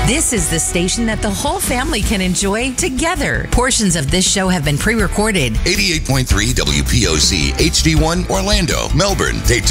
This is the station that the whole family can enjoy together. Portions of this show have been pre-recorded. 88.3 WPOC HD1 Orlando, Melbourne, Daytona.